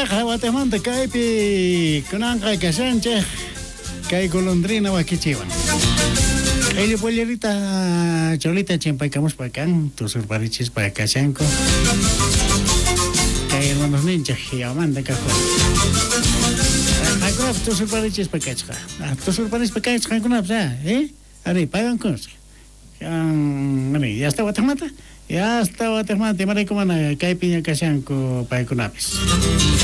Guatemala kaypi kunanqa kashanchik kay golondrina wakichiwan. Ello pollerita cholita chimpaykamus pakan tusurparichis para kashanko. Kay hermanos ninja yamanda kajo. Hakunap tusurparichis pakachka. Tusurparis pakachka hakunap sa, Ari pagan kurs. Ari ya está Guatemala. Ya está Guatemala, te mare como na kay piña kashanko paykunapis.